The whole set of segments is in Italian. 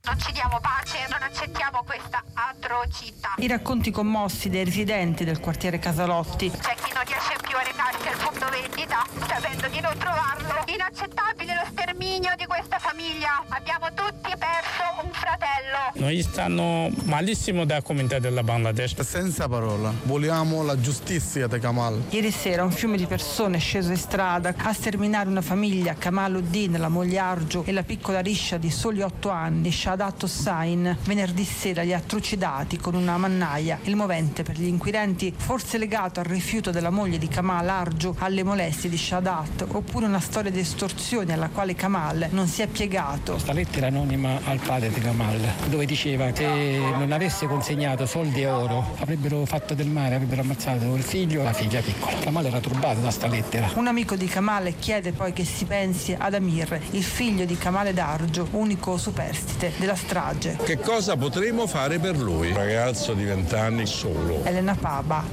Non ci diamo pace, non accettiamo questa atrocità. I racconti commossi dei residenti del quartiere Casalotti. C'è chi non riesce più a recarsi al punto vendita, sapendo di non trovarlo. Inaccettabile lo sterminio di questa famiglia. Abbiamo tutti perso un fratello. Noi stanno malissimo da comunità della Bangladesh. Senza parola, vogliamo la giustizia di Kamal. Ieri sera un fiume di persone è sceso in strada a sterminare una famiglia, Kamal Uddin, la moglie Arju e la piccola Risha di soli 8 anni, Shahadat Hossain. Venerdì sera li ha trucidati con una mannaia. Il movente per gli inquirenti forse legato al rifiuto della moglie di Kamal, Arju, alle molestie di Shahadat, oppure una storia di estorsione alla quale Kamal non si è piegato. Questa lettera anonima al padre di Kamal, dove diceva che non avesse consegnato soldi e oro avrebbero fatto del male, avrebbero ammazzato il figlio e la figlia piccola. Kamal era turbato da sta lettera. Un amico di Kamal chiede poi che si pensi ad Amir, il figlio di Kamal ed Arju, unico superstite della strage. Che cosa potremo fare per lui? Un ragazzo di 20 anni solo. Elena Paba,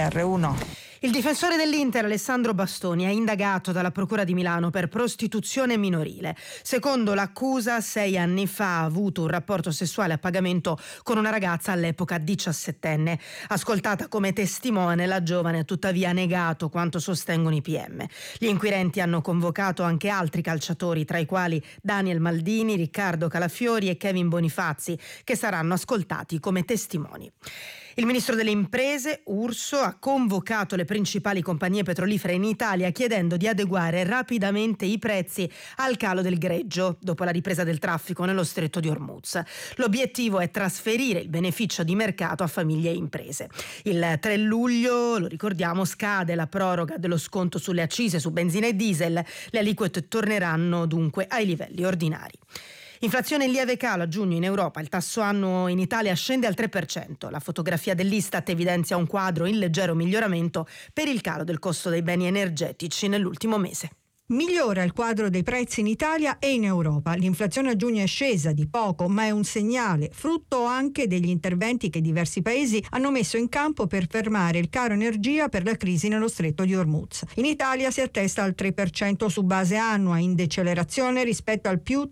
GR1. Il difensore dell'Inter, Alessandro Bastoni, è indagato dalla Procura di Milano per prostituzione minorile. Secondo l'accusa, 6 anni fa ha avuto un rapporto sessuale a pagamento con una ragazza all'epoca 17enne. Ascoltata come testimone, la giovane ha tuttavia negato quanto sostengono i PM. Gli inquirenti hanno convocato anche altri calciatori, tra i quali Daniel Maldini, Riccardo Calafiori e Kevin Bonifazzi, che saranno ascoltati come testimoni. Il ministro delle Imprese, Urso, ha convocato le principali compagnie petrolifere in Italia chiedendo di adeguare rapidamente i prezzi al calo del greggio dopo la ripresa del traffico nello stretto di Hormuz. L'obiettivo è trasferire il beneficio di mercato a famiglie e imprese. Il 3 luglio, lo ricordiamo, scade la proroga dello sconto sulle accise su benzina e diesel. Le aliquote torneranno dunque ai livelli ordinari. Inflazione in lieve calo a giugno in Europa, il tasso annuo in Italia scende al 3%. La fotografia dell'Istat evidenzia un quadro in leggero miglioramento per il calo del costo dei beni energetici nell'ultimo mese. Migliora il quadro dei prezzi in Italia e in Europa. L'inflazione a giugno è scesa di poco, ma è un segnale, frutto anche degli interventi che diversi paesi hanno messo in campo per fermare il caro energia per la crisi nello stretto di Hormuz. In Italia si attesta al 3% su base annua, in decelerazione rispetto al più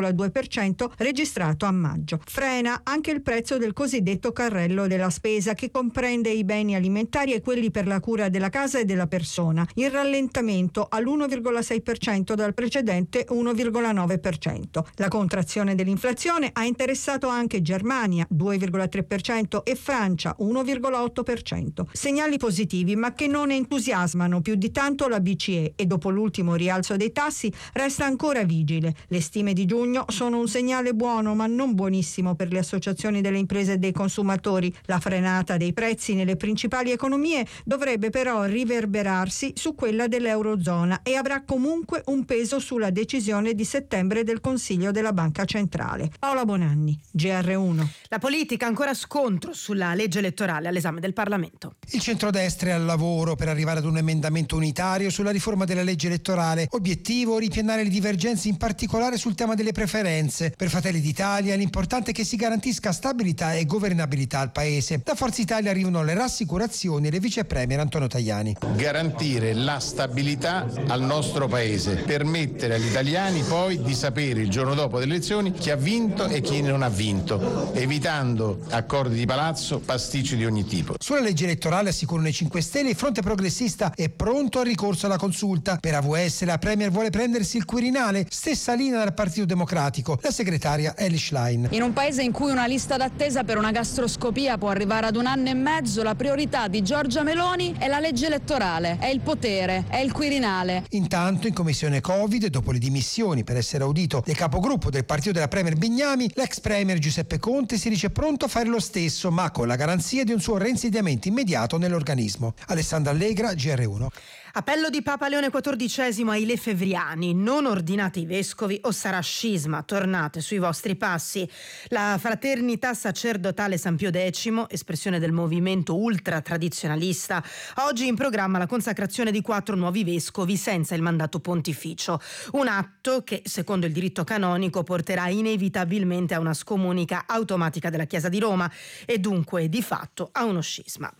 3,2% registrato a maggio. Frena anche il prezzo del cosiddetto carrello della spesa, che comprende i beni alimentari e quelli per la cura della casa e della persona, in rallentamento all'1,6% dal precedente 1,9%. La contrazione dell'inflazione ha interessato anche Germania 2,3% e Francia 1,8%. Segnali positivi, ma che non entusiasmano più di tanto la BCE, e dopo l'ultimo rialzo dei tassi resta ancora vigile. Le stime di giugno sono un segnale buono, ma non buonissimo per le associazioni delle imprese e dei consumatori. La frenata dei prezzi nelle principali economie dovrebbe però riverberarsi su quella dell'Eurozona e avrà comunque un peso sulla decisione di settembre del Consiglio della Banca Centrale. Paola Bonanni, GR1. La politica, ancora scontro sulla legge elettorale all'esame del Parlamento. Il centrodestra è al lavoro per arrivare ad un emendamento unitario sulla riforma della legge elettorale. Obiettivo: ripianare le divergenze, in particolare sul tema delle preferenze. Per Fratelli d'Italia l'importante è che si garantisca stabilità e governabilità al Paese. Da Forza Italia arrivano le rassicurazioni del vice premier Antonio Tajani. Garantire la stabilità al nostro Paese, permettere agli italiani poi di sapere il giorno dopo delle elezioni chi ha vinto e chi non ha vinto, evitando accordi di palazzo, pasticci di ogni tipo. Sulla legge elettorale, assicurano i 5 Stelle, il fronte progressista è pronto al ricorso alla consulta. Per AVS la premier vuole prendersi il Quirinale, stessa linea dal Partito Democratico, la segretaria Elly Schlein. In un paese in cui una lista d'attesa per una gastroscopia può arrivare ad 1 anno e mezzo, la priorità di Giorgia Meloni è la legge elettorale, è il potere, è il Quirinale. Intanto in commissione Covid, dopo le dimissioni per essere audito del capogruppo del partito della premier Bignami, l'ex premier Giuseppe Conte si dice pronto a fare lo stesso, ma con la garanzia di un suo reinsediamento immediato nell'organismo. Alessandra Allegra, GR1. Appello di Papa Leone XIV ai lefevriani: non ordinate i vescovi o sarà scisma, tornate sui vostri passi. La fraternità sacerdotale San Pio X, espressione del movimento ultratradizionalista, oggi in programma la consacrazione di 4 nuovi vescovi senza il mandato pontificio, un atto che secondo il diritto canonico porterà inevitabilmente a una scomunica automatica della Chiesa di Roma e dunque di fatto a uno scisma.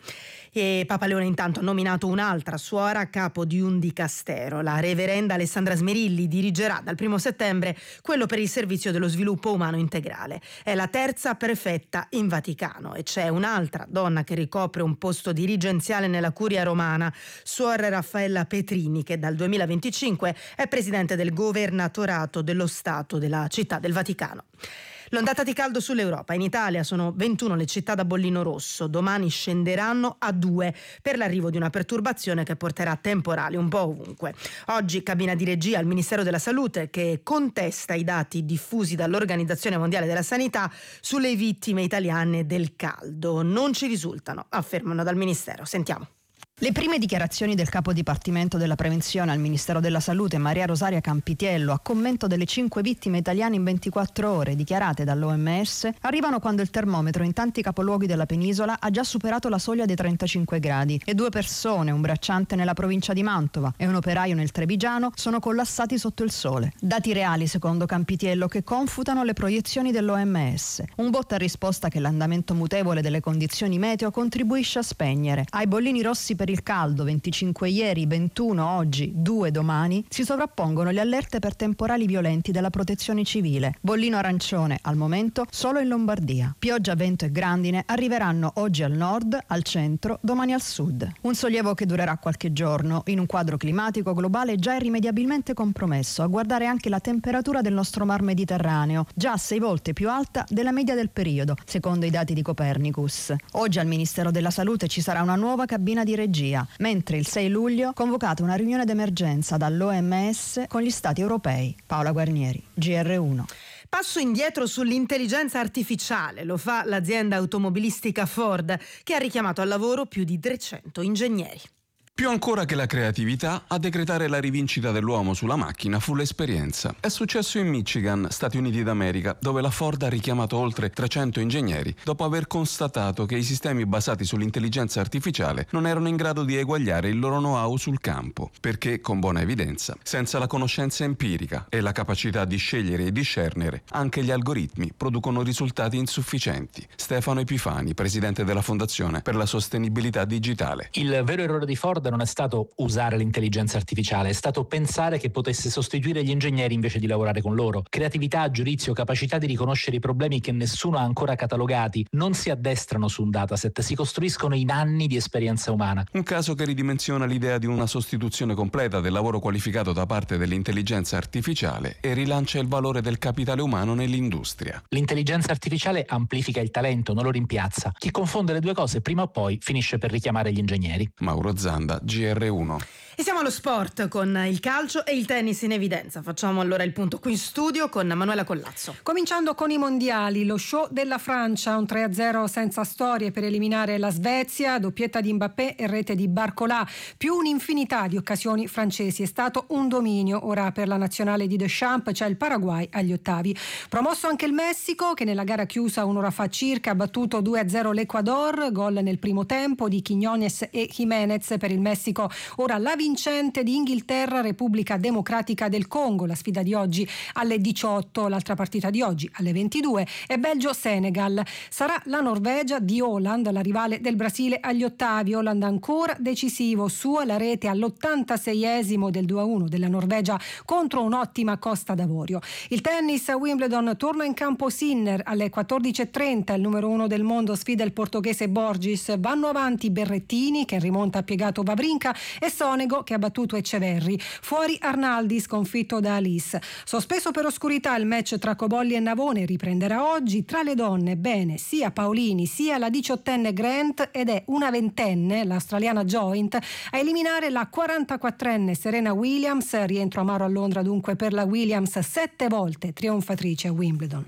E Papa Leone intanto ha nominato un'altra suora a capo di un dicastero. La reverenda Alessandra Smerilli dirigerà dal 1 settembre quello per il servizio dello sviluppo umano integrale. È la terza prefetta in Vaticano e c'è un'altra donna che ricopre un posto dirigenziale nella curia romana, suor Raffaella Petrini, che dal 2025 è presidente del governatorato dello Stato della Città del Vaticano. L'ondata di caldo sull'Europa. In Italia sono 21 le città da bollino rosso. Domani scenderanno a 2 per l'arrivo di una perturbazione che porterà temporali un po' ovunque. Oggi cabina di regia al Ministero della Salute che contesta i dati diffusi dall'Organizzazione Mondiale della Sanità sulle vittime italiane del caldo. Non ci risultano, affermano dal Ministero. Sentiamo. Le prime dichiarazioni del capo dipartimento della prevenzione al Ministero della Salute, Maria Rosaria Campitiello, a commento delle 5 vittime italiane in 24 ore dichiarate dall'OMS, arrivano quando il termometro in tanti capoluoghi della penisola ha già superato la soglia dei 35 gradi e 2 persone, un bracciante nella provincia di Mantova e un operaio nel Trevigiano, sono collassati sotto il sole. Dati reali, secondo Campitiello, che confutano le proiezioni dell'OMS. Un botta a risposta che l'andamento mutevole delle condizioni meteo contribuisce a spegnere. Ai bollini rossi per il caldo, 25 ieri, 21 oggi, 2 domani, si sovrappongono le allerte per temporali violenti della Protezione Civile. Bollino arancione al momento solo in Lombardia. Pioggia, vento e grandine arriveranno oggi al nord, al centro, domani al sud. Un sollievo che durerà qualche giorno in un quadro climatico globale già irrimediabilmente compromesso. A guardare anche la temperatura del nostro mar Mediterraneo, già 6 volte più alta della media del periodo, secondo i dati di Copernicus. Oggi al Ministero della Salute ci sarà una nuova cabina di regia, mentre il 6 luglio convocata una riunione d'emergenza dall'OMS con gli Stati europei. Paola Guarnieri, GR1. Passo indietro sull'intelligenza artificiale, lo fa l'azienda automobilistica Ford, che ha richiamato al lavoro più di 300 ingegneri. Più ancora che la creatività, a decretare la rivincita dell'uomo sulla macchina fu l'esperienza. È successo in Michigan, Stati Uniti d'America, dove la Ford ha richiamato oltre 300 ingegneri dopo aver constatato che i sistemi basati sull'intelligenza artificiale non erano in grado di eguagliare il loro know-how sul campo, perché, con buona evidenza, senza la conoscenza empirica e la capacità di scegliere e discernere, anche gli algoritmi producono risultati insufficienti. Stefano Epifani, presidente della Fondazione per la Sostenibilità Digitale. Il vero errore di Ford non è stato usare l'intelligenza artificiale, è stato pensare che potesse sostituire gli ingegneri invece di lavorare con loro. Creatività, giudizio, capacità di riconoscere i problemi che nessuno ha ancora catalogati non si addestrano su un dataset, si costruiscono in anni di esperienza umana. Un caso che ridimensiona l'idea di una sostituzione completa del lavoro qualificato da parte dell'intelligenza artificiale e rilancia il valore del capitale umano nell'industria. L'intelligenza artificiale amplifica il talento, non lo rimpiazza. Chi confonde le due cose prima o poi finisce per richiamare gli ingegneri. Mauro Zanda, GR1. E siamo allo sport con il calcio e il tennis in evidenza. Facciamo allora il punto qui in studio con Manuela Collazzo. Cominciando con i mondiali, lo show della Francia, un 3-0 senza storie per eliminare la Svezia, doppietta di Mbappé e rete di Barcola, più un'infinità di occasioni francesi. È stato un dominio. Ora per la nazionale di Deschamps c'è il Paraguay agli ottavi. Promosso anche il Messico, che nella gara chiusa un'ora fa circa ha battuto 2-0 l'Ecuador, gol nel primo tempo di Quiñones e Jiménez per il Messico. Ora la vincente di Inghilterra, Repubblica Democratica del Congo. La sfida di oggi alle 18, l'altra partita di oggi alle 22 è Belgio-Senegal. Sarà la Norvegia di Haaland, la rivale del Brasile agli ottavi. Haaland ancora decisivo, sua la rete all'86esimo del 2-1 della Norvegia contro un'ottima Costa d'Avorio. Il tennis a Wimbledon, torna in campo Sinner alle 14.30, il numero 1 del mondo sfida il portoghese Borges. Vanno avanti Berrettini, che rimonta a piegato Wawrinka, e Sonego, che ha battuto Ecceverri. Fuori Arnaldi, sconfitto da Alice. Sospeso per oscurità il match tra Cobolli e Navone, riprenderà oggi. Tra le donne, bene sia Paolini sia la 18enne Grant, ed è una 20enne, l'australiana Joint, a eliminare la 44enne Serena Williams. Rientro amaro a Londra dunque per la Williams, 7 volte trionfatrice a Wimbledon.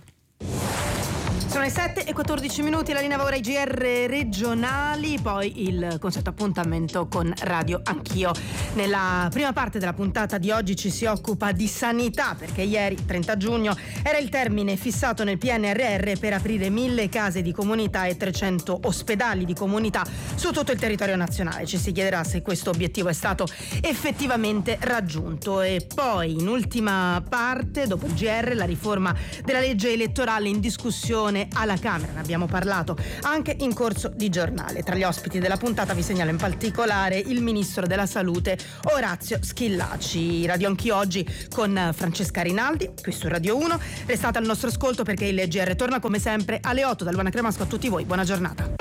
Sono le 7:14, la linea va ora ai GR regionali, poi il consueto appuntamento con Radio Anch'io. Nella prima parte della puntata di oggi ci si occupa di sanità, perché ieri, 30 giugno, era il termine fissato nel PNRR per aprire 1000 case di comunità e 300 ospedali di comunità su tutto il territorio nazionale. Ci si chiederà se questo obiettivo è stato effettivamente raggiunto. E poi, in ultima parte, dopo il GR, la riforma della legge elettorale in discussione vaccinazione alla Camera, ne abbiamo parlato anche in corso di giornale. Tra gli ospiti della puntata vi segnalo in particolare il ministro della Salute Orazio Schillaci. Radio Anch'io oggi con Francesca Rinaldi, qui su Radio 1. Restate al nostro ascolto perché il GR torna come sempre alle 8. Da Luana Cremasco a tutti voi, buona giornata.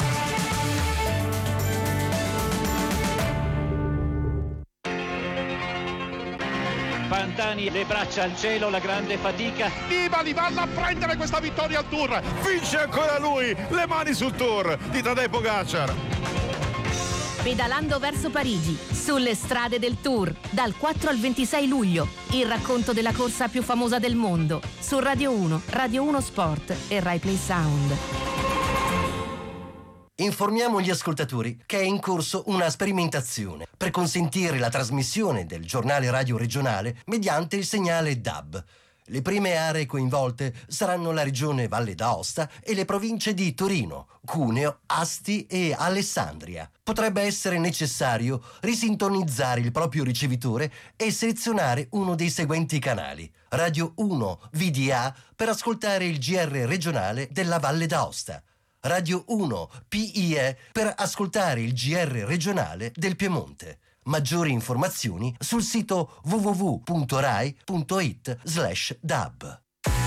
Pantani, le braccia al cielo, la grande fatica. Nibali vanno a prendere questa vittoria al Tour, vince ancora lui, le mani sul Tour di Tadej Pogacar. Pedalando verso Parigi, sulle strade del Tour, dal 4 al 26 luglio, il racconto della corsa più famosa del mondo, su Radio 1, Radio 1 Sport e Rai Play Sound. Informiamo gli ascoltatori che è in corso una sperimentazione per consentire la trasmissione del giornale radio regionale mediante il segnale DAB. Le prime aree coinvolte saranno la regione Valle d'Aosta e le province di Torino, Cuneo, Asti e Alessandria. Potrebbe essere necessario risintonizzare il proprio ricevitore e selezionare uno dei seguenti canali: Radio 1 VDA per ascoltare il GR regionale della Valle d'Aosta, Radio 1 PIE per ascoltare il GR regionale del Piemonte. Maggiori informazioni sul sito www.rai.it/dab.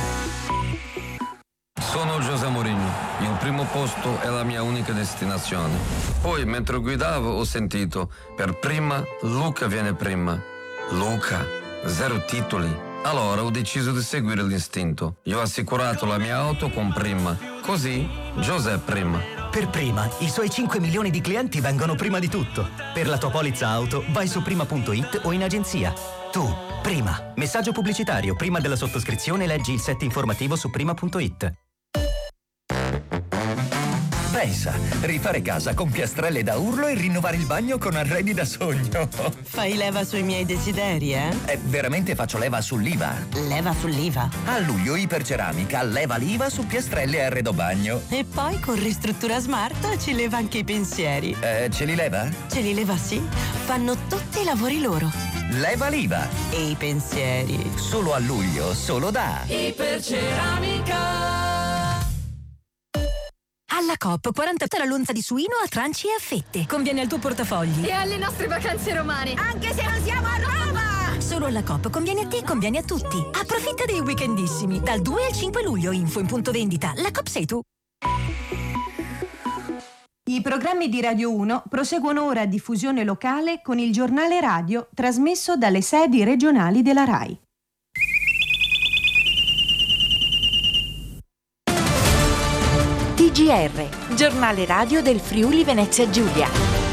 Sono José Mourinho, il primo posto è la mia unica destinazione. Poi, mentre guidavo, ho sentito, per prima, Luca viene prima. Luca, 0 titoli. Allora ho deciso di seguire l'istinto. Io ho assicurato la mia auto con Prima. Così, José Prima. Per Prima, i suoi 5 milioni di clienti vengono prima di tutto. Per la tua polizza auto, vai su prima.it o in agenzia. Tu, Prima. Messaggio pubblicitario. Prima della sottoscrizione leggi il set informativo su prima.it. Pensa, rifare casa con piastrelle da urlo e rinnovare il bagno con arredi da sogno. Fai leva sui miei desideri, eh? Veramente faccio leva sull'IVA. Leva sull'IVA? A luglio Iperceramica leva l'IVA su piastrelle e arredo bagno. E poi con Ristruttura Smart ci leva anche i pensieri. Ce li leva? Ce li leva, sì. Fanno tutti i lavori loro. Leva l'IVA. E i pensieri. Solo a luglio, solo da Iperceramica. Alla Coop 48 la lonza di suino a tranci e a fette. Conviene al tuo portafogli. E alle nostre vacanze romane. Anche se non siamo a Roma! Solo alla Coop conviene a te e conviene a tutti. Approfitta dei weekendissimi. Dal 2 al 5 luglio, info in punto vendita. La Coop sei tu. I programmi di Radio 1 proseguono ora a diffusione locale con il giornale radio trasmesso dalle sedi regionali della RAI. TGR, giornale radio del Friuli Venezia Giulia.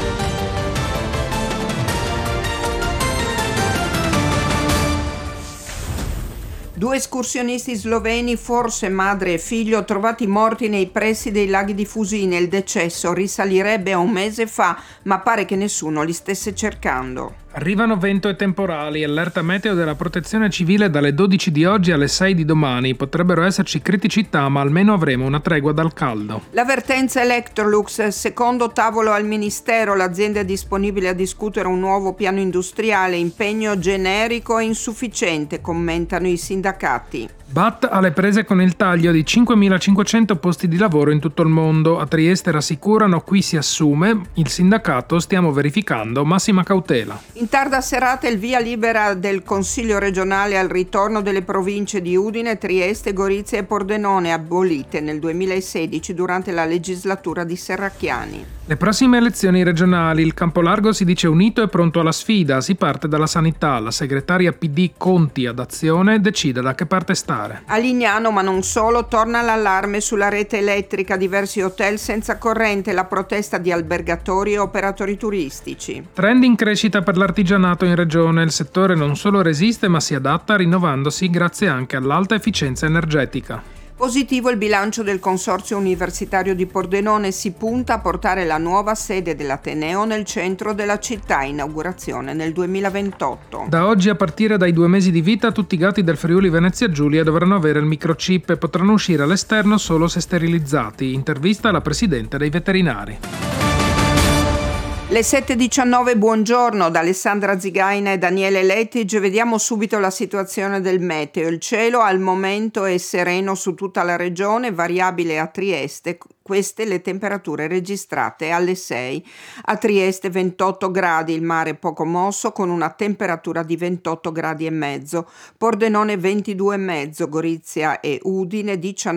Due escursionisti sloveni, forse madre e figlio, trovati morti nei pressi dei laghi di Fusina. Il decesso risalirebbe a un mese fa, ma pare che nessuno li stesse cercando. Arrivano vento e temporali, allerta meteo della protezione civile dalle 12 di oggi alle 6 di domani. Potrebbero esserci criticità, ma almeno avremo una tregua dal caldo. L'avvertenza Electrolux, secondo tavolo al Ministero, l'azienda è disponibile a discutere un nuovo piano industriale, impegno generico e insufficiente, commentano i sindacati. BAT alle prese con il taglio di 5.500 posti di lavoro in tutto il mondo. A Trieste rassicurano, qui si assume. Il sindacato, stiamo verificando, massima cautela. In tarda serata il via libera del Consiglio regionale al ritorno delle province di Udine, Trieste, Gorizia e Pordenone, abolite nel 2016 durante la legislatura di Serracchiani. Le prossime elezioni regionali, il Campolargo si dice unito e pronto alla sfida. Si parte dalla sanità. La segretaria PD Conti ad Azione decide da che parte stare. A Lignano, ma non solo, torna l'allarme sulla rete elettrica, diversi hotel senza corrente, la protesta di albergatori e operatori turistici. Trend in crescita per l'artigianato in regione. Il settore non solo resiste ma si adatta rinnovandosi grazie anche all'alta efficienza energetica. Positivo il bilancio del Consorzio Universitario di Pordenone, si punta a portare la nuova sede dell'Ateneo nel centro della città, inaugurazione nel 2028. Da oggi, a partire dai 2 mesi di vita, tutti i gatti del Friuli Venezia Giulia dovranno avere il microchip e potranno uscire all'esterno solo se sterilizzati. Intervista alla presidente dei veterinari. Le 7.19, buongiorno da Alessandra Zigaina e Daniele Lettige. Vediamo subito la situazione del meteo. Il cielo al momento è sereno su tutta la regione, variabile a Trieste. Queste le temperature registrate alle 6. A Trieste 28 gradi, il mare poco mosso con una temperatura di 28 gradi e mezzo. Pordenone 22,5, Gorizia e Udine 19